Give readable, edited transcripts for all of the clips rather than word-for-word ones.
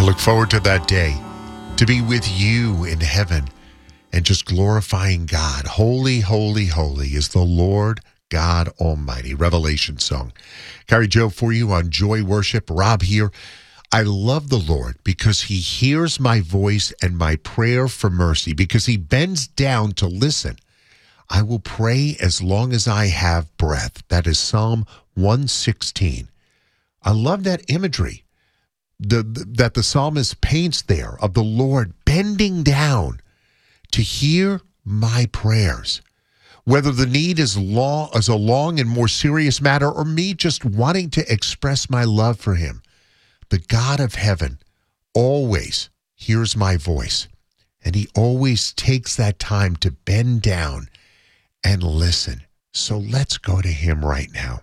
look forward to that day, to be with you in heaven and just glorifying God. Holy, holy, holy is the Lord God Almighty. Revelation song. Carrie Joe for you on Joy Worship. Rob here. I love the Lord because he hears my voice and my prayer for mercy, because he bends down to listen. I will pray as long as I have breath. That is Psalm 116. I love that imagery that the psalmist paints there of the Lord bending down to hear my prayers. Whether the need is a long and more serious matter, or me just wanting to express my love for him, the God of heaven always hears my voice, and he always takes that time to bend down and listen. So let's go to him right now.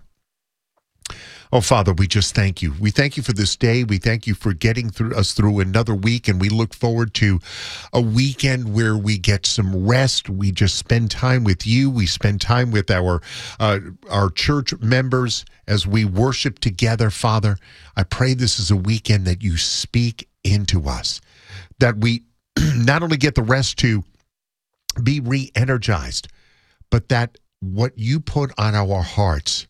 Oh, Father, we just thank you. We thank you for this day. We thank you for getting us through another week, and we look forward to a weekend where we get some rest. We just spend time with you. We spend time with our church members as we worship together, Father. I pray this is a weekend that you speak into us, that we not only get the rest to be re-energized, but that what you put on our hearts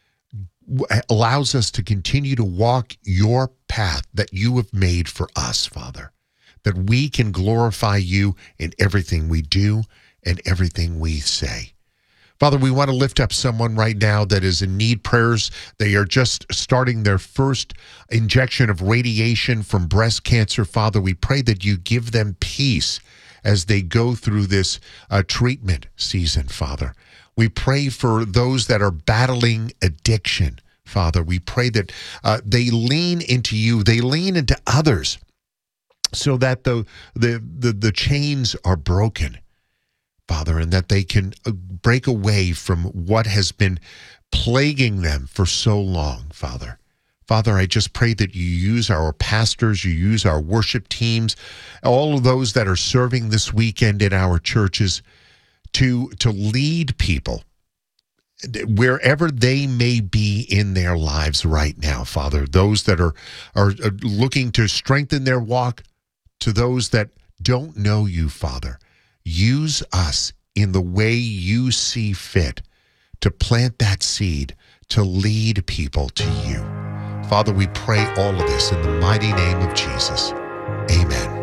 allows us to continue to walk your path that you have made for us, Father, that we can glorify you in everything we do and everything we say. Father, we want to lift up someone right now that is in need prayers. They are just starting their first injection of radiation from breast cancer. Father, we pray that you give them peace as they go through this treatment season, Father. We pray for those that are battling addiction, Father. We pray that they lean into you, they lean into others, so that the chains are broken, Father, and that they can break away from what has been plaguing them for so long, Father. Father, I just pray that you use our pastors, you use our worship teams, all of those that are serving this weekend in our churches to lead people wherever they may be in their lives right now, Father. Those that are looking to strengthen their walk, to those that don't know you, Father. Use us in the way you see fit to plant that seed, to lead people to you. Father, we pray all of this in the mighty name of Jesus. Amen.